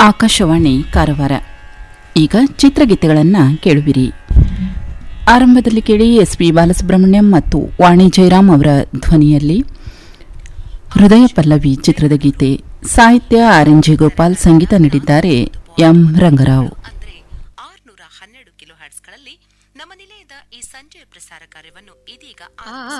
ಆಕಾಶವಾಣಿ ಕಾರವಾರ. ಈಗ ಚಿತ್ರಗೀತೆಗಳನ್ನು ಕೇಳುವಿರಿ. ಆರಂಭದಲ್ಲಿ ಕೇಳಿ ಎಸ್.ಪಿ. ಬಾಲಸುಬ್ರಹ್ಮಣ್ಯಂ ಮತ್ತು ವಾಣಿ ಜಯರಾಮ್ ಅವರ ಧ್ವನಿಯಲ್ಲಿ ಹೃದಯ ಪಲ್ಲವಿ ಚಿತ್ರದ ಗೀತೆ. ಸಾಹಿತ್ಯ ಆರ್.ಎನ್.ಜಿ. ಗೋಪಾಲ್, ಸಂಗೀತ ನೀಡಿದ್ದಾರೆ ಎಂ. ರಂಗರಾವ್. 612 ಕಿಲೋ ಹರ್ಟ್ಸ್ಗಳಲ್ಲಿ ನಮ್ಮ ನಿಲಯದ ಈ ಸಂಜೆಯ ಪ್ರಸಾರ ಕಾರ್ಯವನ್ನು ಇದೀಗ